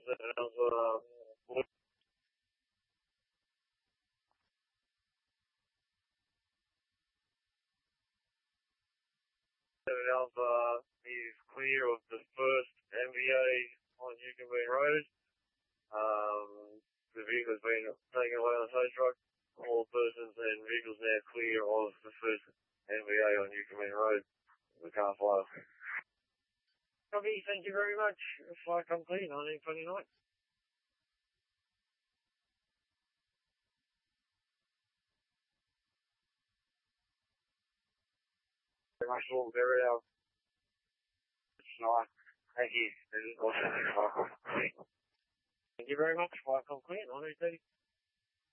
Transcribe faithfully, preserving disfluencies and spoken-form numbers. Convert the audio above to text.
seven Alpha, seven Alpha is clear of the first M V A on Newcombe Road. Um, the vehicle's been taken away on the tow truck. All persons and vehicles now clear of the first M V A on Newcombe Road. The car fire. Copy, thank you very much. Flight complete, nineteen twenty-nine. Very much all very well. It's nice. Thank you. Thank you very much. Flight complete, nineteen thirty.